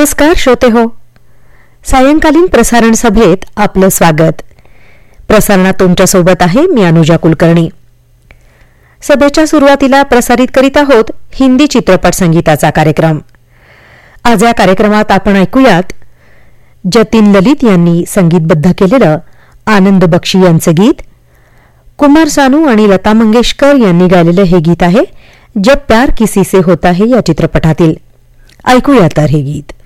नमस्कार श्रोते हो, सायंकालीन प्रसारण सभेत आपलं स्वागत. प्रसारणात तुमच्यासोबत आहे मी अनुजा कुलकर्णी. सभेच्या सुरुवातीला प्रसारित करीत आहोत हिंदी चित्रपट संगीताचा कार्यक्रम. आज या कार्यक्रमात आपण ऐकूयात जतीन ललित यांनी संगीतबद्ध केलेलं आनंद बक्षी यांचं गीत. कुमार सानू आणि लता मंगेशकर यांनी गायलेलं हे गीत आहे जब प्यार किसी से होता है या चित्रपटातील. ऐकूया तर हे गीत.